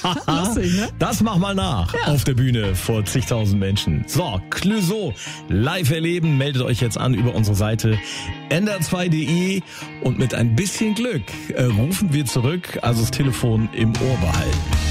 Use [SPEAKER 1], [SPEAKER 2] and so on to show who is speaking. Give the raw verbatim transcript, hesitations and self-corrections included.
[SPEAKER 1] Lustig, ne?
[SPEAKER 2] Das mach mal nach ja. auf der Bühne vor zigtausend Menschen. So, Clouseau live erleben. Meldet euch jetzt an über unsere Seite N D R zwei punkt de und mit ein bisschen Glück äh, rufen wir zurück. Also das Telefon im Ohr behalten.